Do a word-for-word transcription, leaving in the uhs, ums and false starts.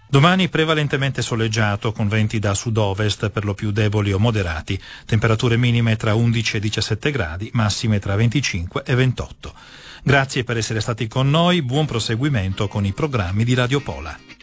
Domani prevalentemente soleggiato con venti da sud-ovest per lo più deboli o moderati, temperature minime tra undici e diciassette gradi, massime tra venticinque e ventotto. Grazie per essere stati con noi, buon proseguimento con i programmi di Radio Pola.